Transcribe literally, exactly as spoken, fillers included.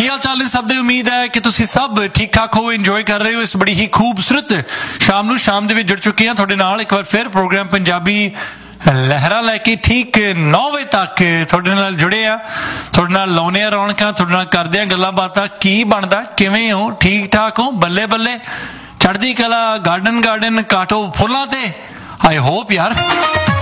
ਕੀ ਹਾਲ ਚਾਲ ਨੇ ਸਭ ਦੇ? ਉਮੀਦ ਹੈ ਕਿ ਤੁਸੀਂ ਸਭ ਠੀਕ ਠਾਕ ਹੋ, ਇੰਜੋਏ ਕਰ ਰਹੇ ਹੋ ਇਸ ਬੜੀ ਹੀ ਖੂਬਸੂਰਤ ਸ਼ਾਮ ਨੂੰ। ਸ਼ਾਮ ਦੇ ਵਿੱਚ ਜੁੜ ਚੁੱਕੇ ਹਾਂ ਤੁਹਾਡੇ ਨਾਲ ਇੱਕ ਵਾਰ ਫਿਰ ਪ੍ਰੋਗਰਾਮ ਪੰਜਾਬੀ ਲਹਿਰਾ ਲੈ ਕੇ ਠੀਕ ਨੌ ਵਜੇ ਤੱਕ ਤੁਹਾਡੇ ਨਾਲ ਜੁੜੇ ਆ, ਤੁਹਾਡੇ ਨਾਲ ਲਾਉਂਦੇ ਆ ਰੌਣਕਾਂ, ਤੁਹਾਡੇ ਨਾਲ ਕਰਦੇ ਆ ਗੱਲਾਂ ਬਾਤਾਂ। ਕੀ ਬਣਦਾ, ਕਿਵੇਂ ਹੋ, ਠੀਕ ਠਾਕ ਹੋ? ਬੱਲੇ ਬੱਲੇ, ਚੜ੍ਹਦੀ ਕਲਾ, ਗਾਰਡਨ ਗਾਰਡਨ ਕਾਟੋ ਫੁੱਲਾਂ ਤੇ। ਆਈ ਹੋਪ ਯਾਰ